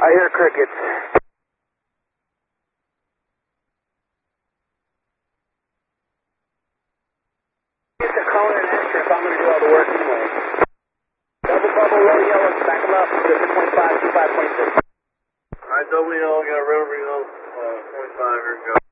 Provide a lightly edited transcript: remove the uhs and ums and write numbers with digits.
I hear crickets. Get the color and answer if I'm going to do all the work anyway. Double bubble, low yellow, back them up, put it to 25, 25, 26. Alright, double yellow, got river, 25, here we go.